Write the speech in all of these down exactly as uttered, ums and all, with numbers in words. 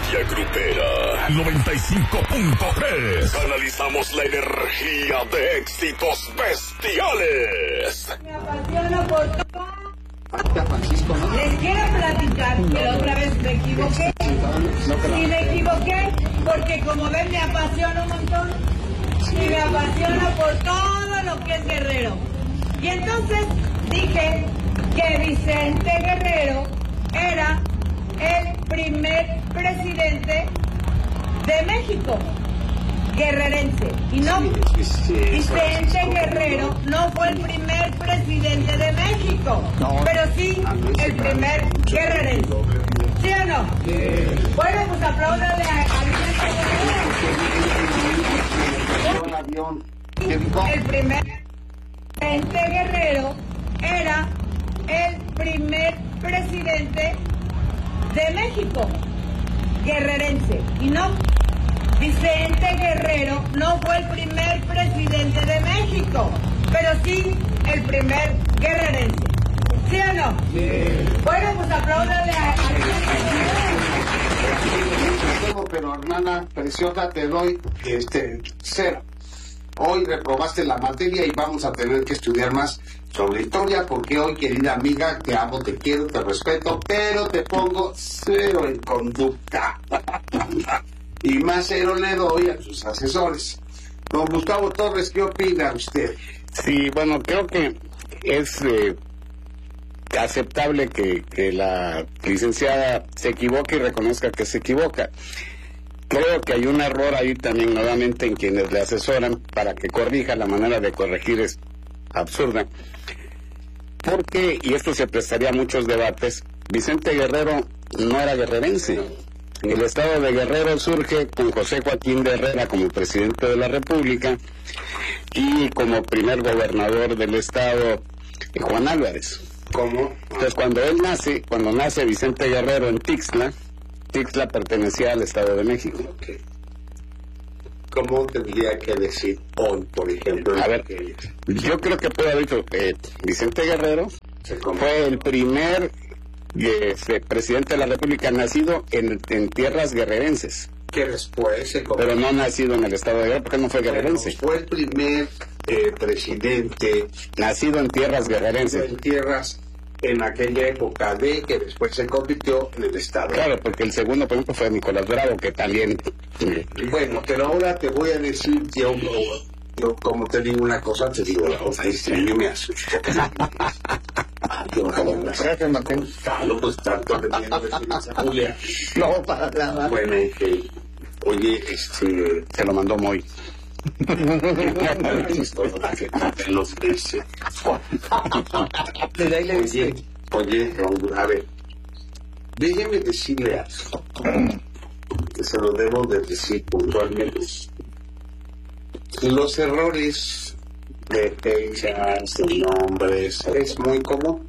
Energía grupera noventa y cinco punto tres. Canalizamos la energía de éxitos bestiales. Me apasiona por todo. Les quiero platicar que la otra vez me equivoqué. Y me equivoqué porque como ven me apasiona un montón. Y me apasiona por todo lo que es Guerrero. Y entonces dije que Vicente Guerrero era el primer presidente de México, guerrerense. Y no, Vicente Guerrero no fue el primer presidente de México, pero sí el primer guerrerense. ¿Sí o no? Bueno, pues apláudale a, a Vicente Guerrero. El primer Vicente Guerrero era el primer presidente de México, guerrerense. Y no, Vicente Guerrero no fue el primer presidente de México, pero sí el primer guerrerense. ¿Sí o no? Sí. Bueno, pues apláudale a, a Pero hermana preciosa, te doy este cero. Hoy reprobaste la materia y vamos a tener que estudiar más sobre historia, porque hoy, querida amiga, te amo, te quiero, te respeto, pero te pongo cero en conducta. Y más cero le doy a sus asesores. Don Gustavo Torres, ¿qué opina usted? Sí, bueno, creo que es eh, aceptable que, que la licenciada se equivoque y reconozca que se equivoca. Creo que hay un error ahí también nuevamente en quienes le asesoran para que corrija. La manera de corregir es absurda. Porque, y esto se prestaría a muchos debates, Vicente Guerrero no era guerrerense. El estado de Guerrero surge con José Joaquín de Herrera como presidente de la República y como primer gobernador del estado Juan Álvarez. ¿Cómo? Entonces cuando él nace, cuando nace Vicente Guerrero en Tixla, Tixla pertenecía al Estado de México. Okay. ¿Cómo tendría que decir hoy, por ejemplo? A ver, que... yo creo que puedo haber dicho, eh, Vicente Guerrero fue el primer eh, presidente de la República nacido en, en tierras guerrerenses. Que después se Pero no nacido en el Estado de Guerrero, porque no fue guerrerense. Fue el primer eh, presidente nacido en tierras guerrerenses. En tierras en aquella época de que después se convirtió en el Estado. Claro, porque el segundo, por ejemplo, fue Nicolás Bravo, que también... Bueno, pero ahora te voy a decir, yo, yo como te digo una cosa, te digo la otra, este año me asusto. No, pues tanto teniendo esa Julia. No, para nada. Bueno, que, oye, este... Se lo mandó Moy. Los meses. Oye, oye, a ver, déjeme decirle algo, que se lo debo de decir puntualmente. Los errores de fechas, de nombres, es muy común.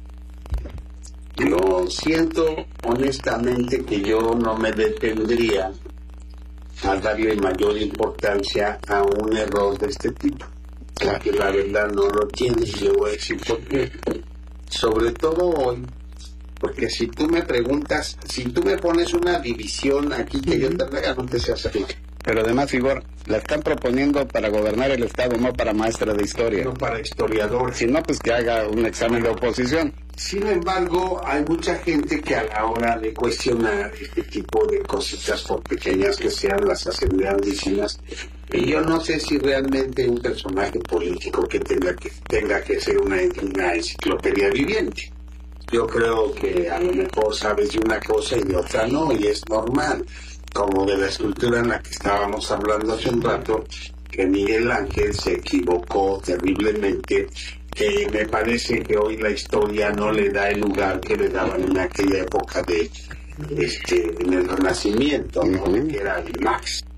Yo siento honestamente que yo no me detendría a darle mayor importancia a un error de este tipo, que la verdad no lo tiene. Y yo voy a decir por qué. Sobre todo hoy, porque si tú me preguntas, si tú me pones una división aquí que yo te regalo, no te seas así. Pero además, Igor, la están proponiendo para gobernar el Estado, no para maestra de historia. No para historiador. Si no, pues que haga un examen de oposición. Sin embargo, hay mucha gente que a la hora de cuestionar este tipo de cositas, por pequeñas que sean, las hacen grandísimas. Y yo no sé si realmente un personaje político que tenga que, tenga que ser una, una enciclopedia viviente. Yo creo que a lo mejor sabes de una cosa y de otra no, y es normal. Como de la escultura en la que estábamos hablando hace un rato, que Miguel Ángel se equivocó terriblemente, que me parece que hoy la historia no le da el lugar que le daban en aquella época de este en el Renacimiento, ¿no? Que era el Max.